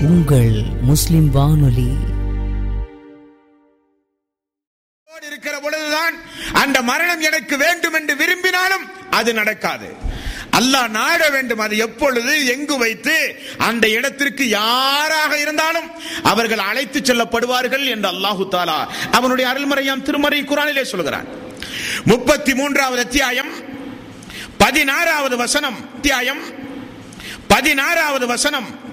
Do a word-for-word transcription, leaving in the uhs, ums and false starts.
உங்கள் முஸ்லிம் வானொலி. இருக்கிற பொழுதுதான் அந்த மரணம் எனக்கு வேண்டும் என்று விரும்பினாலும் அது நடக்காது. அல்லாஹ் நாட வேண்டும். அது எப்பொழுது எங்கு வைத்து அந்த இடத்திற்கு யாராக இருந்தாலும் அவர்கள் அழைத்து செல்லப்படுவார்கள் என்று அல்லாஹு தஆலா அவனுடைய அருள்மறையாம் திருமறை குர்ஆனிலே சொல்கிறான். முப்பத்தி மூன்றாவது அத்தியாயம் பதினாறாவது வசனம் அத்தியாயம் பதினாறாவது வசனம்